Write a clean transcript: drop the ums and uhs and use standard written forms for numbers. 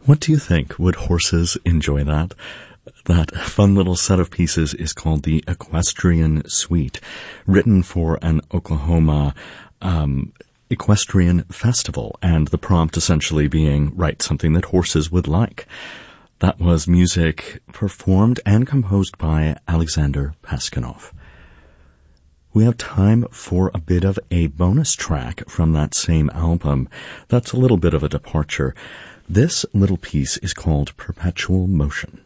What do you think? Would horses enjoy that? That fun little set of pieces is called the Equestrian Suite, written for an Oklahoma equestrian festival, and the prompt essentially being, write something that horses would like. That was music performed and composed by Alexander Paskunov. We have time for a bit of a bonus track from that same album. That's a little bit of a departure. This little piece is called Perpetual Motion.